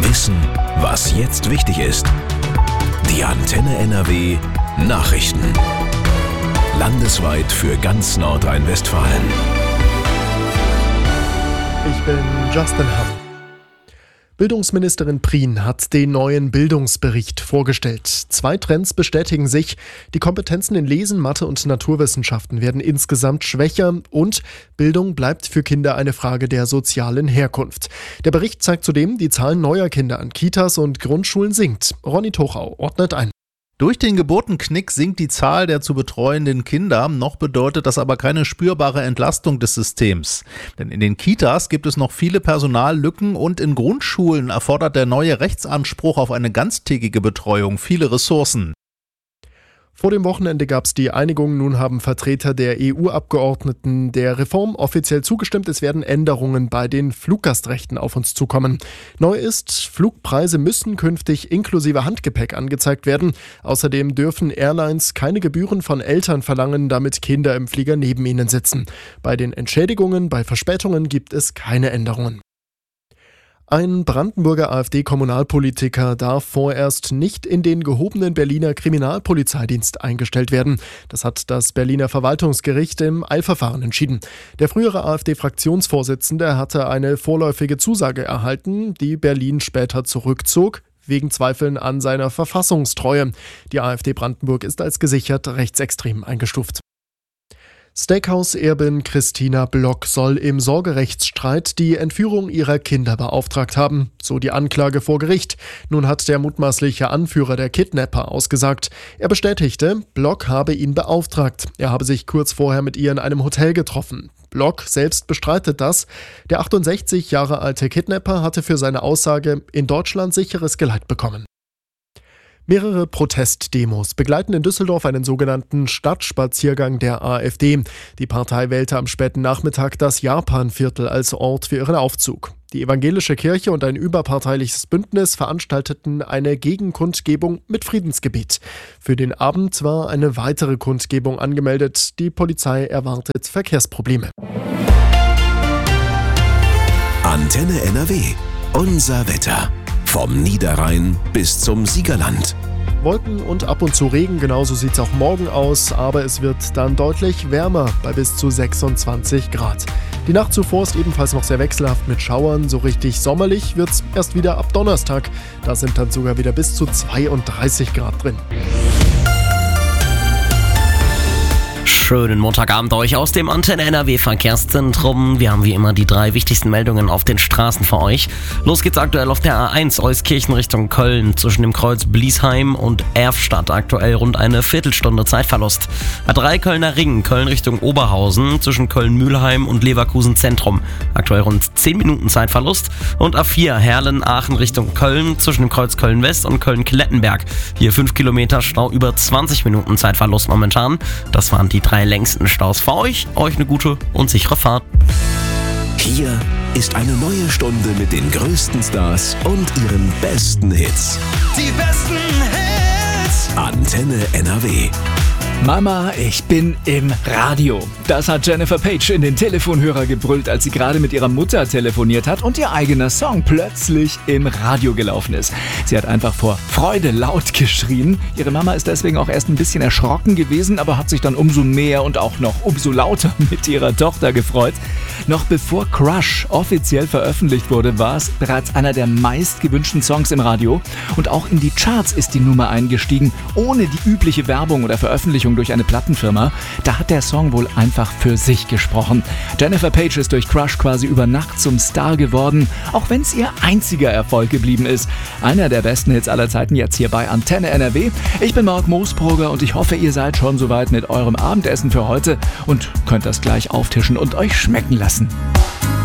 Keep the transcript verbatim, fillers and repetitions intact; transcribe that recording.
Wissen, was jetzt wichtig ist. Die Antenne N R W Nachrichten. Landesweit für ganz Nordrhein-Westfalen. Ich bin Justin Hamm. Bildungsministerin Prien hat den neuen Bildungsbericht vorgestellt. Zwei Trends bestätigen sich. Die Kompetenzen in Lesen, Mathe und Naturwissenschaften werden insgesamt schwächer und Bildung bleibt für Kinder eine Frage der sozialen Herkunft. Der Bericht zeigt zudem, die Zahl neuer Kinder an Kitas und Grundschulen sinkt. Ronny Tochau ordnet ein. Durch den Geburtenknick sinkt die Zahl der zu betreuenden Kinder, noch bedeutet das aber keine spürbare Entlastung des Systems. Denn in den Kitas gibt es noch viele Personallücken und in Grundschulen erfordert der neue Rechtsanspruch auf eine ganztägige Betreuung viele Ressourcen. Vor dem Wochenende gab es die Einigung. Nun haben Vertreter der E U-Abgeordneten der Reform offiziell zugestimmt. Es werden Änderungen bei den Fluggastrechten auf uns zukommen. Neu ist, Flugpreise müssen künftig inklusive Handgepäck angezeigt werden. Außerdem dürfen Airlines keine Gebühren von Eltern verlangen, damit Kinder im Flieger neben ihnen sitzen. Bei den Entschädigungen bei Verspätungen gibt es keine Änderungen. Ein Brandenburger AfD-Kommunalpolitiker darf vorerst nicht in den gehobenen Berliner Kriminalpolizeidienst eingestellt werden. Das hat das Berliner Verwaltungsgericht im Eilverfahren entschieden. Der frühere AfD-Fraktionsvorsitzende hatte eine vorläufige Zusage erhalten, die Berlin später zurückzog, wegen Zweifeln an seiner Verfassungstreue. Die AfD Brandenburg ist als gesichert rechtsextrem eingestuft. Steakhouse-Erbin Christina Block soll im Sorgerechtsstreit die Entführung ihrer Kinder beauftragt haben, so die Anklage vor Gericht. Nun hat der mutmaßliche Anführer der Kidnapper ausgesagt. Er bestätigte, Block habe ihn beauftragt. Er habe sich kurz vorher mit ihr in einem Hotel getroffen. Block selbst bestreitet das. Der achtundsechzig Jahre alte Kidnapper hatte für seine Aussage in Deutschland sicheres Geleit bekommen. Mehrere Protestdemos begleiten in Düsseldorf einen sogenannten Stadtspaziergang der AfD. Die Partei wählte am späten Nachmittag das Japanviertel als Ort für ihren Aufzug. Die evangelische Kirche und ein überparteiliches Bündnis veranstalteten eine Gegenkundgebung mit Friedensgebet. Für den Abend war eine weitere Kundgebung angemeldet. Die Polizei erwartet Verkehrsprobleme. Antenne N R W. Unser Wetter. Vom Niederrhein bis zum Siegerland. Wolken und ab und zu Regen, genauso sieht es auch morgen aus, aber es wird dann deutlich wärmer bei bis zu sechsundzwanzig Grad. Die Nacht zuvor ist ebenfalls noch sehr wechselhaft mit Schauern, so richtig sommerlich wird es erst wieder ab Donnerstag. Da sind dann sogar wieder bis zu zweiunddreißig Grad drin. Schönen Montagabend euch aus dem Antenne N R W Verkehrszentrum. Wir haben wie immer die drei wichtigsten Meldungen auf den Straßen für euch. Los geht's aktuell auf der A eins Euskirchen Richtung Köln zwischen dem Kreuz Bliesheim und Erfstadt. Aktuell rund eine Viertelstunde Zeitverlust. A drei Kölner Ring, Köln Richtung Oberhausen zwischen Köln-Mühlheim und Leverkusen Zentrum. Aktuell rund zehn Minuten Zeitverlust. Und A vier Herlen-Aachen Richtung Köln zwischen dem Kreuz Köln-West und Köln-Klettenberg. Hier fünf Kilometer Stau, über zwanzig Minuten Zeitverlust momentan. Das waren die drei längsten Staus für euch. Euch eine gute und sichere Fahrt. Hier ist eine neue Stunde mit den größten Stars und ihren besten Hits. Die besten Hits. Antenne N R W. Mama, ich bin im Radio. Das hat Jennifer Page in den Telefonhörer gebrüllt, als sie gerade mit ihrer Mutter telefoniert hat und ihr eigener Song plötzlich im Radio gelaufen ist. Sie hat einfach vor Freude laut geschrien. Ihre Mama ist deswegen auch erst ein bisschen erschrocken gewesen, aber hat sich dann umso mehr und auch noch umso lauter mit ihrer Tochter gefreut. Noch bevor Crush offiziell veröffentlicht wurde, war es bereits einer der meistgewünschten Songs im Radio. Und auch in die Charts ist die Nummer eingestiegen, ohne die übliche Werbung oder Veröffentlichung durch eine Plattenfirma. Da hat der Song wohl einfach für sich gesprochen. Jennifer Page ist durch Crush quasi über Nacht zum Star geworden, auch wenn es ihr einziger Erfolg geblieben ist. Einer der besten Hits aller Zeiten jetzt hier bei Antenne N R W. Ich bin Marc Moosbrugger und ich hoffe, ihr seid schon soweit mit eurem Abendessen für heute und könnt das gleich auftischen und euch schmecken lassen.